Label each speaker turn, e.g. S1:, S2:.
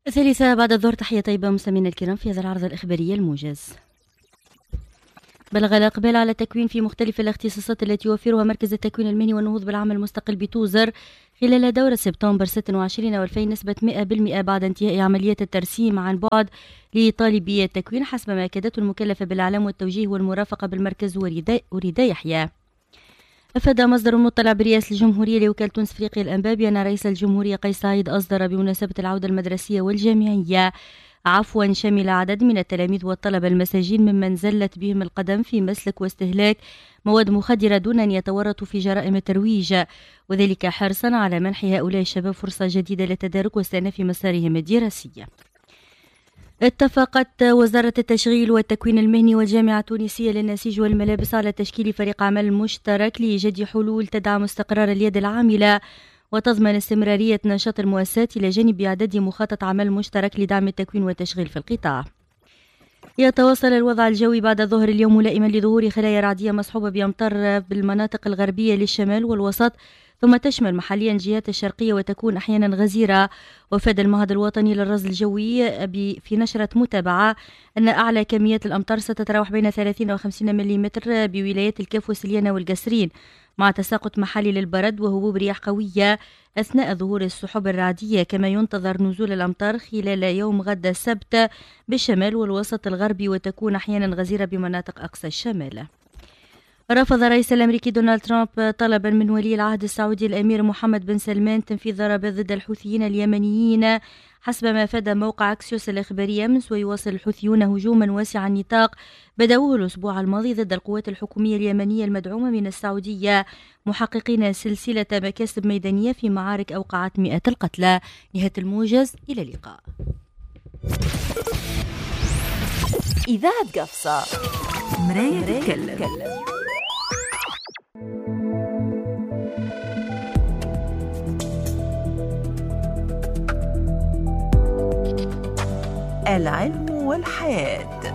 S1: الثالثة بعد الظهر. تحية طيبة مستمعينا الكرام في هذا العرض الإخباري الموجز. بلغ الإقبال على التكوين في مختلف الاختصاصات التي يوفرها مركز التكوين المهني والنهوض بالعمل المستقل بتوزر خلال دورة سبتمبر 26 و2000 نسبة 100% بعد انتهاء عملية الترسيم عن بعد لطالبي التكوين حسب ما أكدته المكلفة بالإعلام والتوجيه والمرافقة بالمركز وريدا يحيى. أفاد مصدر مطلع برئاسة الجمهورية لوكالة تونس أفريقيا الأنباء بأن رئيس الجمهورية قيس سعيد أصدر بمناسبة العودة المدرسية والجامعية عفوا شامل عدد من التلاميذ والطلبة المساجين ممن زلت بهم القدم في مسلك واستهلاك مواد مخدرة دون أن يتورطوا في جرائم الترويج، وذلك حرصا على منح هؤلاء الشباب فرصة جديدة للتدارك واستئناف مسارهم الدراسي. اتفقت وزارة التشغيل والتكوين المهني والجامعة التونسية للنسيج والملابس على تشكيل فريق عمل مشترك لإيجاد حلول تدعم استقرار اليد العاملة وتضمن استمرارية نشاط المؤسسات إلى جانب إعداد مخطط عمل مشترك لدعم التكوين والتشغيل في القطاع. يتواصل الوضع الجوي بعد ظهر اليوم ملائما لظهور خلايا رعدية مصحوبة بأمطار بالمناطق الغربية للشمال والوسط، ثم تشمل محليا الجهات الشرقية وتكون أحيانا غزيرة. وفاد المعهد الوطني للرصد الجوي في نشرة متابعة أن أعلى كميات الأمطار ستتراوح بين 30 و 50 ملم بولايات الكاف وسليانة والقصرين، مع تساقط محلي للبرد وهبوب رياح قوية أثناء ظهور السحب الرعدية. كما ينتظر نزول الأمطار خلال يوم غد السبت بالشمال والوسط الغربي وتكون أحيانا غزيرة بمناطق أقصى الشمال. رفض الرئيس الأمريكي دونالد ترامب طلبا من ولي العهد السعودي الأمير محمد بن سلمان تنفيذ ضربات ضد الحوثيين اليمنيين حسب ما أفاد موقع أكسيوس الإخباري أمس. ويواصل الحوثيون هجوما واسع النطاق بدأوه الأسبوع الماضي ضد القوات الحكومية اليمنية المدعومة من السعودية، محققين سلسلة مكاسب ميدانية في معارك أوقعت مئات القتلى. نهاية الموجز، إلى اللقاء.
S2: إذاعة قفصة، مراية تتكلم. العلم والحياة.